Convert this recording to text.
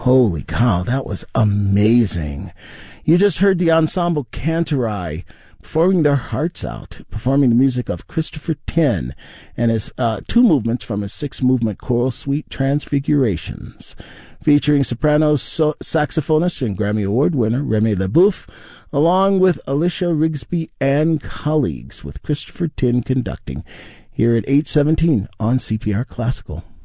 Holy cow, that was amazing. You just heard the ensemble Cantorai performing their hearts out, performing the music of Christopher Tin and his two movements from his six-movement choral suite Transfigurations, featuring soprano saxophonist and Grammy Award winner Remy LeBouf, along with Alicia Rigsby and colleagues, with Christopher Tin conducting, here at 8:17 on CPR Classical.